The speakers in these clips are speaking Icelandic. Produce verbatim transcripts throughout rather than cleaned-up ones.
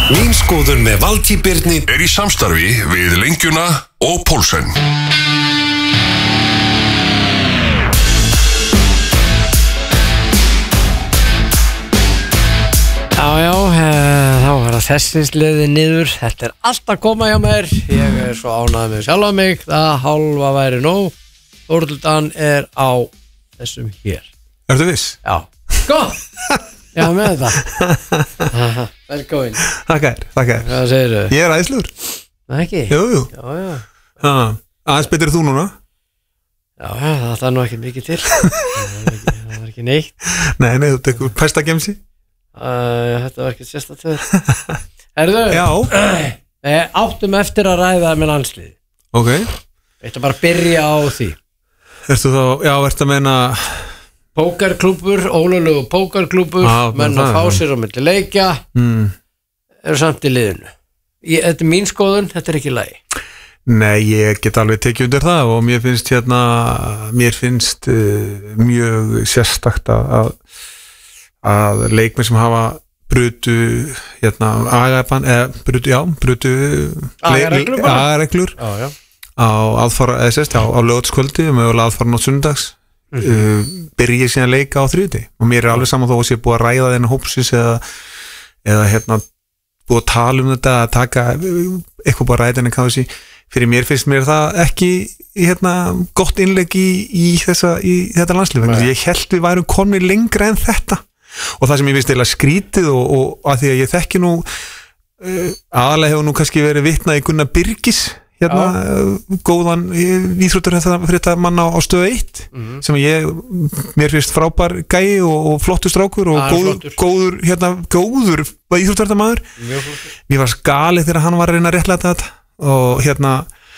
Mín skoðun með Valtý Birni er í samstarfi við Lengjuna og Pólsen. Já, já, þá er það þessi sliði niður. Þetta er allt að koma hjá mér. Ég er svo ánægð með sjálfa mig. Það hálfa væri nóg. Þórhildan er á þessum hér. Ertu viss? Já. Góð! Já, með þetta. Velkomin. Þakkar, þakkar. Hvað segirðu? Ég er æðislegur. Það ekki? Jú, jú. Já, já. Ha, aðeins betur þú núna? Já, já, það er nú ekki mikið til. Það var ekki, það var ekki neitt. Nei, nei, þú tekur pestagemsi. Uh, þetta var ekki sérstatöður. Herðu? Já. Við áttum eftir að ræða með landsliði. Ok. Við ætlum bara að byrja á því. Ertu þá, já, ertu að meina Pókerklúbbur, ólöglegu pókerklúbbur, ah, menn að fá sér á milli leikja, mm. eru samt í liðinu. Ég, þetta er mín skoðun, þetta er ekki lagi. Nei, ég get alveg tekið undir það og mér finnst hérna, mér finnst uh, mjög sérstakt að að leikmenn sem hafa brutu hérna agaban eða brutu, já, brutu agareglur agareglur já, já. á aðfara, eða sérst, á, á lögutskvöldi og mögulega aðfara nátt sunnudags mm -hmm. uh, byrja ég síðan að leika á þriðjudag og mér er alveg saman þó að ég er búið að ræða þennan hópsins eða, eða hérna búið að tala um þetta að taka eitthvað búið að ræða þennan kási fyrir mér finnst mér það ekki hérna gott innlegg í, í, þessa, í þetta landslið, ég held við værum komið lengra en þetta og það sem ég finnst eiginlega skrítið og, og að því að ég þekki nú uh, aðalega hefur nú kannski verið vitnað í Gunnar Birgis hérna, uh, góðan íþróttur fyrir þetta mann á, á stöðu eitt mm-hmm. sem ég, mér finnst frábær gæi og, og flottur strákur og ah, góður, góður, hérna, góður íþróttarmaður mér var skalið þegar hann var að reyna að réttlæta þetta og hérna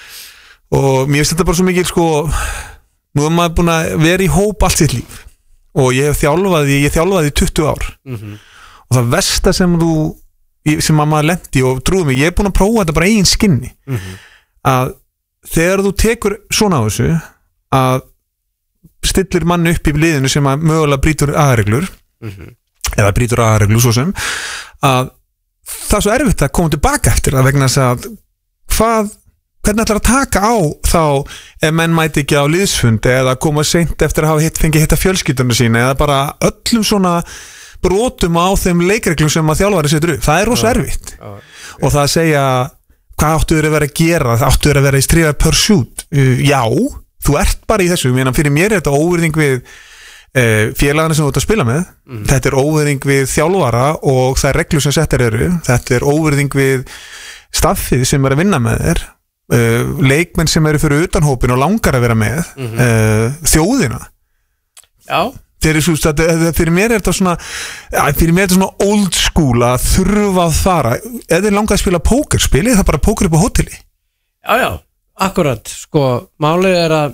og mér finnst þetta bara svo mikið sko, nú er maður búin að vera í hóp allt sitt líf og ég hef þjálfaði, ég þjálfaði í tuttugu ár mm-hmm. og það versta sem þú sem að maður lendi og trúðu mig, ég er búin að prófa þetta bara eigin skinni mm-hmm. að þegar þú tekur svona á þessu að stillir mann upp í liðinu sem að mögulega brýtur agareglur mm-hmm. eða brýtur agareglur svo sem að það er svo erfitt að koma tilbaka eftir það vegna þess að hvað hvernig ætlar að taka á þá ef menn mæti ekki á liðsfund eða koma seint eftir að hafa hitt, fengið hitta fjölskyldunum sína eða bara öllum svona brotum á þeim leikreglum sem að þjálfari setur upp, það er rosa erfitt ja, ja. og það að segja hvað áttu þér að vera að gera, það áttu þér að vera í stríða pursuit, uh, já þú ert bara í þessu, meðan fyrir mér er þetta óvirðing við uh, félagana sem þú ert að spila með, mm. þetta er óvirðing við þjálfara og það er reglur sem settar eru, þetta er óvirðing við staffið sem er að vinna með þér Uh, leikmenn sem eru fyrir utanhópin og langar að vera með mm-hmm. uh, þjóðina já fyrir, svo, þetta, fyrir mér er þetta svona ja, fyrir mér er þetta svona old school að þurfa að fara ef þið langar að spila póker, spilið það bara póker upp á hóteli já já, akkurat sko, málið er að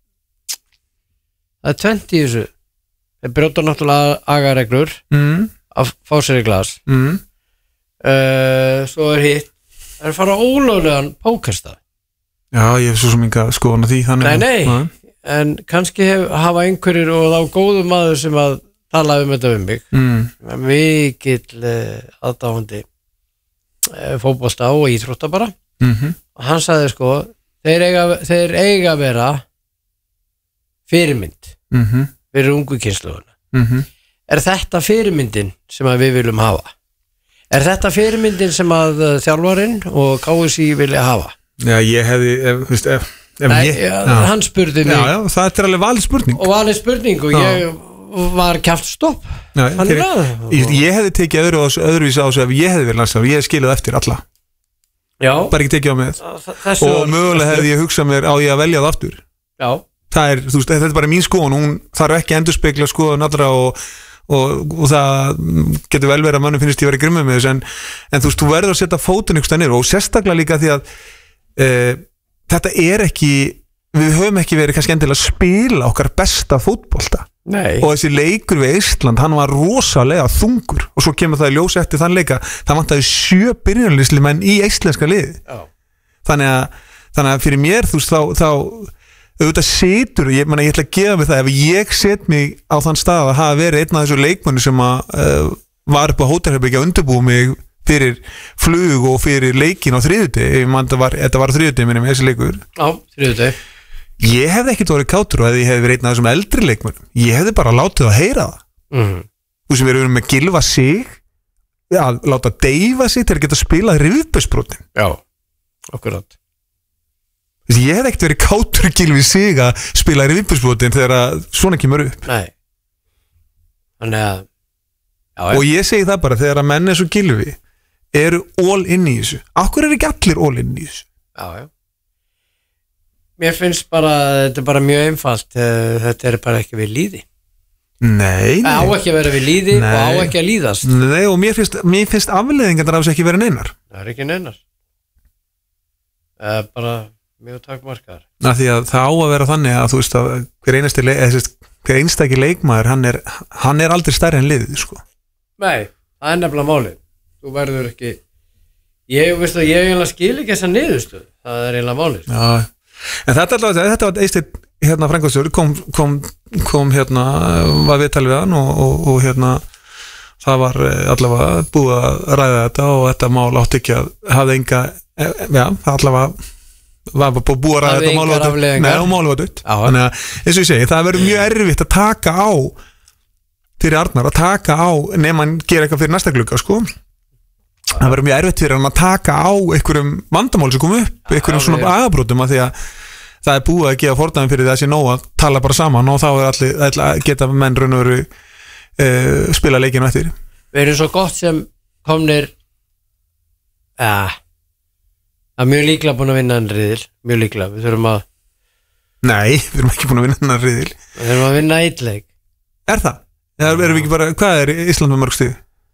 það er tvennt í þessu þeir brjóta náttúrulega agareglur mm. að fá sér í glas mm. uh, svo er hitt það er að fara ólöglegan pókerstað já, ég hef svo sem ekki að skoðana því þannig nei, nei, að... en kannski hef, hafa einhverjir og þá góðu maður sem að tala um þetta um mig mm. mikill eh, aðdáandi eh, fótbolta og íþrótta bara mm-hmm. og hann sagði sko þeir eiga, þeir eiga að vera fyrirmynd mm-hmm. fyrir ungu kynslóðuna mm-hmm. er þetta fyrirmyndin sem að við viljum hafa? Er þetta fyrirmyndin sem að þjálfarinn og K S í vilja hafa? Já, ég hefði, ef, veist, ef, ef Nei, ég... Já, hann spurði mig. Já, já, það er alveg valið spurning. Og valið spurning og já. Ég var kjafт stopp. Já, ég, ég, ég hefði tekið öðru ás, öðruvísi á þessu ef ég hefði verið landslæður, ég hefði skilið eftir alla. Já. Bara ekki tekið á með. Þessu og mögulega hefði ég hugsað mér á ég að velja það aftur. Já. Það er, þú veist, þetta er bara mín skoðun, hún þarf ekki að endurspegla skoðun allra og Og, og það getur vel verið að mannum finnst ég verið grimmið með þessu en, en þú veist, þú verður að setja fótinn ykkur niður og sérstaklega líka því að e, þetta er ekki við höfum ekki verið kannski endilega að spila okkar besta fótbolta Nei. Og þessi leikur við Ísland, hann var rosalega þungur og svo kemur það í ljós eftir þann leika það vantaði sjö byrjunarliðsmenn menn í íslenska lið oh. þannig, að, þannig að fyrir mér þú veist þá, þá auðvitað setur, ég, mena, ég ætla að gefa mig það ef ég set mig á þann stað að hafa verið einn af þessu leikmennu sem að uh, var upp á hótelherbergi að undirbúa mig fyrir flug og fyrir leikin á þriðjudegi, þetta var, var þriðjudegi minnum þessi leikur. Já, þriðjudegi. Ég hefði ekkert verið kátur og hefði ég hefði verið einn af þessum eldri leikmönnum. Ég hefði bara látið að heyra það. Mm. Þú sem við erum með Gylfa sig, já, láta deyfa sig til að geta spilað rifbeinsbrotin. Já, akkurat. Ég hefði ekkert verið kátur Gylfi sig að spila rifbeinsbrotin þegar svona kemur upp. Nei. Þannig að já, og ég segi það bara, þegar að menn eins og Gylfi eru all in í þessu, akkur er ekki allir all in í þessu? Já, já. Mér finnst bara, þetta er bara mjög einfalt, þetta er bara ekki við líði. Nei, nei. Á ekki að vera við líði nei. Og á ekki að líðast. Nei, og mér finnst, mér finnst afleiðingar af þessu ekki vera neinar. Það er ekki neinar. Það er bara mjög takmarkaðar. Na, því að það á að vera þannig að þú veist að hver einasti leik, eða hver einstaki leikmaður, hann er, hann er aldrei stærri en liðið, sko. Nei, það er nefnilega málið. Þú verður ekki, ég veist að ég eiginlega skil ekki þessa niðurstöð. Það er eiginlega málið. Sko. Já. En þetta allavega, þetta var Eysteinn hérna Frankfurtstjóri kom, kom, kom hérna, var viðtalið við hann og, og, og hérna það var allavega búið að ræða þetta og þetta mál átti ekki að hafa enga, já, allavega var búið að ræða þetta mál var, nei, og málið var dött. Þannig að, eins og ég segi, það verður mjög erfitt að taka á fyrir Arnar, að taka á nema hann gera eitthvað fyrir næsta glugga, sko. Það verður mjög erfitt fyrir hann að taka á einhverjum vandamál sem kom upp, einhverjum svona agabrótum að því að það er búið að gefa fordæmi fyrir þessi nóg að tala bara saman og þá er allir, allir geta menn raun og veru uh, spila leikinu eftir. Við erum svo gott sem komnir ja, að mjög líklega búin að vinna en riðil, mjög líklega, við þurfum að Nei, við erum ekki búin að vinna en riðil. Við þurfum að vinna eitt leik. Er það? Eða erum við ekki bara, hvað er Ísland með mörg stig?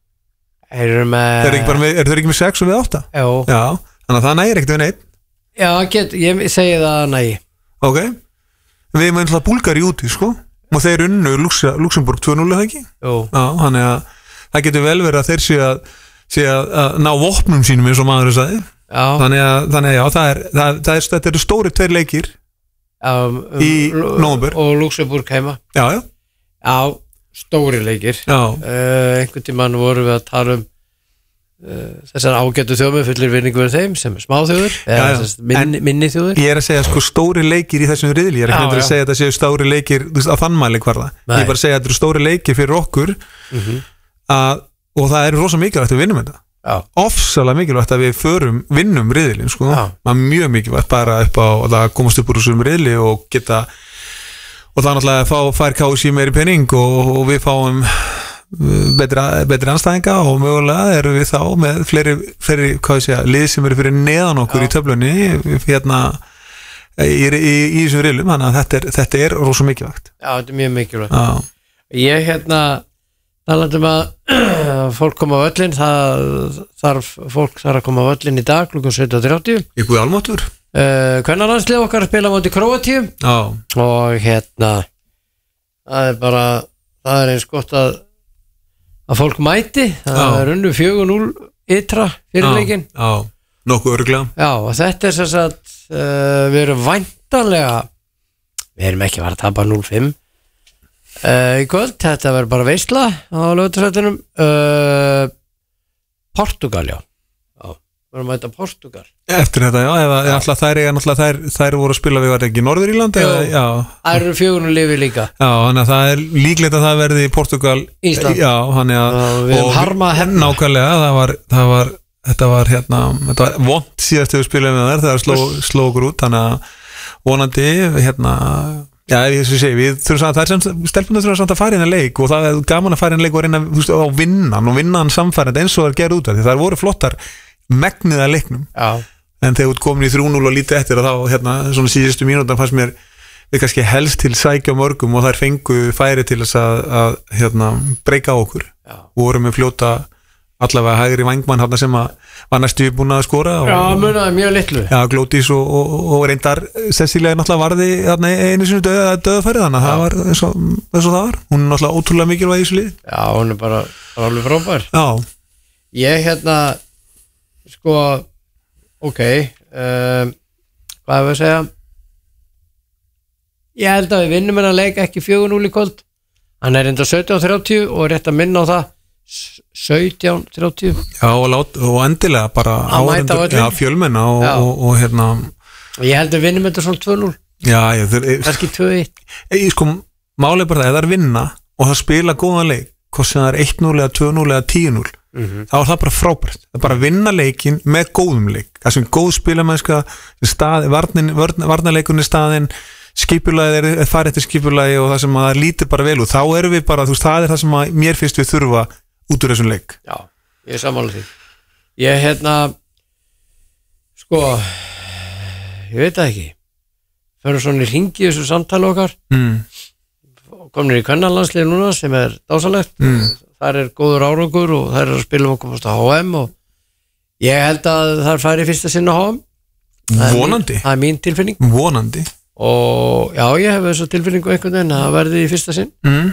Erum með Er það ekki með sex og við átta? Já. Já, þannig að það nægir ekkert við neitt. Já, get, ég segi það næg. Ok, við erum alltaf Búlgari úti, sko, og þeir unnu Luxemburg tvö núll, eða ekki? Jú. Já, þannig að það getur vel verið að þeir sé að, sé að, að ná vopnum sínum eins og maður sagði. Já. Þannig að, þannig að já, það er, það, það er, þetta eru stóri tveir leikir um, um, í nóvember. Og Luxemburg heima. Já, já. Já, stóri leikir. Já. Uh, einhvern tímann vorum við að tala um uh, þessar ágætu þjóðum fullir vinningu verið þeim sem er smáþjóður eða minni, minni þjóður. Ég er að segja sko stóri leikir í þessum riðli. Ég er ekki að segja að þetta séu stóri leikir þú veist, á þannmæli hvarða. Ég er bara að segja að þetta eru stóri leikir fyrir okkur mm-hmm. að, og það er rosa mikilvægt að við vinnum þetta. Já. Ofsalega mikilvægt að við förum vinnum riðlin sko. Það er mjög mikilvægt bara upp á að komast upp úr þessum riðli og geta og það er náttúrulega að fá fær K S í meiri penning og, og við fáum betri, betri anstæðinga og mögulega erum við þá með fleiri, fleiri hvað ég segja, lið sem eru fyrir neðan okkur Já. Í töflunni hérna í, í, í, í þessum riðlum, þannig að þetta er, þetta er rosa mikilvægt. Já, þetta er mjög mikilvægt. Já. Ég hérna talandi um að fólk koma á völlin, það þarf fólk þarf að koma á völlin í dag klukkan sautján þrjátíu. Í guð almáttur. Uh, Kvennalandslið okkar að spila móti Króatíu oh. og hérna það er bara það er eins gott að að fólk mæti, það oh. er unnu fjögur núll ytra fyrir oh. leikinn oh. nokkuð örglega. Já, og þetta er þess að uh, við erum væntanlega við erum ekki verið að tapa núll fimm uh, í kvöld, þetta verður bara veisla á Laugardalsvellinum. uh, Portugal, já við erum að mæta Portugal eftir þetta, já, eða já. Alltaf þær, þær, þær voru að spila við var ekki Norður Írland eða, já, þær eru fjögur og lifi líka já, þannig að það er líklegt að það verði Portugal Ísland já, þannig að já, við erum harma hennar nákvæmlega, það var, það var þetta var hérna, þetta var vont síðast við spilum með þær, það sló, sló okkur út þannig að vonandi hérna já, ég segi, við þurfum að það er sem stelpunum þurfum að fara inn að leik og það er gaman að fara inn að leik og reyna að vinna og vinna hann samfærandi eins og það er gerð út af því það voru flottar megnið að leiknum já. En þegar þú komin í þrjú núll og lítið eftir að þá hérna svona síðustu mínútan fannst mér við kannski helst til sækja mörgum og þær fengu færi til þess að, að hérna breyka okkur já. Og voru með fljóta allavega hægri vængmann hérna sem að var næstu búin að skora og, já, munaði mjög litlu já, Glódís og, og, og reyndar Cecilia náttúrulega varði hérna einu sinu döða, döðafæri þannig að það var eins og, eins og það var hún er náttúrulega ótrúlega mikilvæg í þessu lið já, hún er bara, bara alveg frábær já. Ég hérna sko, ok um, hvað er að segja ég held að við vinnum en að leika ekki fjögur núll í kvöld hann er enda sautján þrjátíu og rétt að minna á það sautján þrjátíu Já, og, lát, og endilega bara Að mæta á áhorfendur- öllum. já, fjölmenna og, Já. og, og hérna og ég held að vinnum þetta svona tvö núll Já, ég, þeir, kannski tvö eitt ég, sko, málið er bara það, ef það er vinna og það spila góðan leik, hvort sem það er eitt núll eða tvö núll eða tíu núll Mhm. þá er það bara frábært, það er bara að vinna leikin með góðum leik, það sem góð spilamennska stað, varnin, varn, varnarleikunni staðin, skipulagið er, er farið eftir skipulagi og það sem að það lítur bara vel út, þá erum við bara, þú veist, það er það sem að mér finnst við þurfa út úr þessum leik. Já, ég er sammála því ég hérna sko ég veit það ekki fyrir svona í hringi í þessu samtali okkar Mm. komnir í kvennarlandslið núna sem er dásalegt Mm. þar er góður árangur og þær eru að spila um að komast á H M og ég held að þær færi fyrsta sinna H M Það er mín- Vonandi, það er mín tilfinning vonandi. og já, ég hef þessu tilfinningu einhvern veginn að það verði í fyrsta sinn Mm.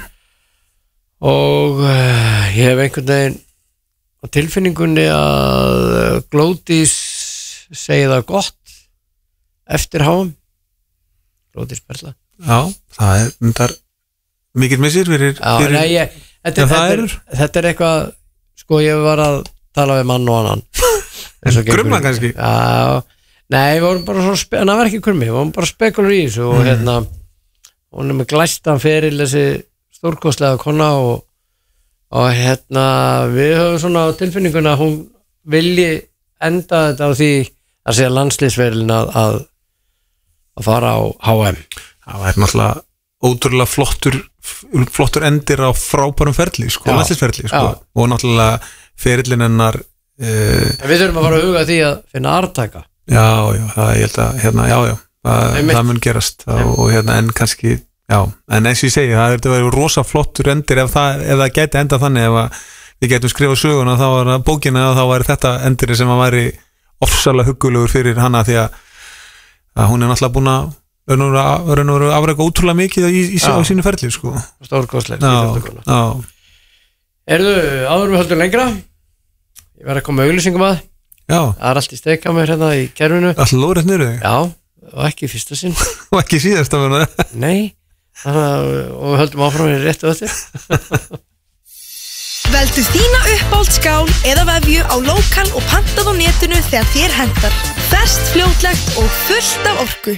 og uh, ég hef einhvern veginn á tilfinningunni að Glódís segi það gott eftir H M Glódís Perla Já, það er, það er mikill missir fyrir, Já, fyrir nei, ég, þetta, Já, þetta, það er, er- þetta er eitthvað sko ég var að tala við mann og annan Eins og gengur Krumma í- kannski? Já, nei, við vorum bara svona spe- en það var ekki krummi, við vorum bara spekulur í þessu og hérna, hún er með glæstan feril þessi stórkostlega kona og, og hérna við höfum svona á tilfinninguna að hún vilji enda þetta á því að segja landsliðsferilin að, að að fara á H M Það er náttúrulega ótrúlega flottur flottur endir á frábærum ferli sko, Já. landsliðsferli sko, Já. og náttúrulega ferillin hennar uh, en við þurfum að fara að huga að því að finna artaka já, já, það ég held að hérna, já, já, það, Einmitt. það mun gerast og, og hérna, en kannski já, en eins og ég segi, það er þetta verið rosa flottur endir ef það, ef það gæti enda þannig ef að við getum skrifað söguna þá var það bókina og þá var þetta endir sem að væri ofsalega huggulegur fyrir hana því að, að hún er náttúrulega búin að raun og veru afreka ótrúlega mikið í, í, á Já. sínu ferli sko. stórkostlega já, íþróttakona. já, Erðu, áður við höldum lengra ég verð að koma með auglýsingum að já, það er allt í steik á mér hérna í kerfinu alltaf lóðrætt niður þig já, og ekki í fyrsta sinn og ekki síðast að vera nei, þannig að og við höldum áfram í réttu öttir Veldu þína uppáhaldskál eða vefju á lokal og pantað á netinu þegar þér hentar. Ferskt, fljótlegt og fullt af orku.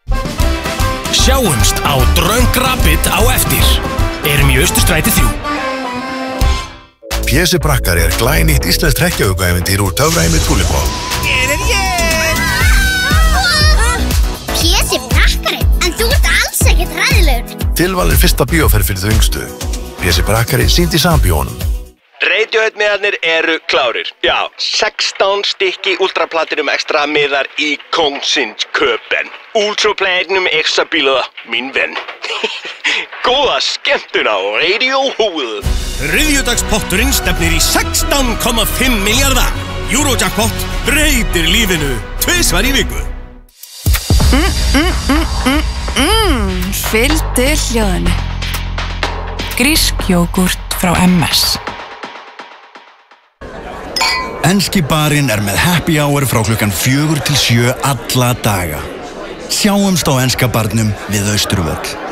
Sjáumst á Dröng Rabbit á eftir. Erum í Austurstræti þrjú. Pési Brakkari er glænýtt íslenskt hrekkjavökuævintýr úr töfraheimi Tulipó. Pési Brakkari, en þú ert alls ekkert hræðilegur. Tilvalin fyrsta bíóferð fyrir þau yngstu. Pési Brakkari sýnt í sambíónum. Radiohead-miðarnir eru klárir. Já, sextán stykki ultraplatinum extra miðar í Kongsins köpen. Ultraplatinum extra bílaða, mín venn. Góða skemmtun á Radiohúð. Þriðjudagspotturinn stefnir í sextán komma fimm milljarða. Eurojackpot breytir lífinu tvisvar í viku. Mmm, fylgdu hljóðinu. Grísk jógurt frá M S. Enski barinn er með happy hour frá klukkan fjögur til sjö alla daga. Sjáumst á enska barnum við Austurvöll.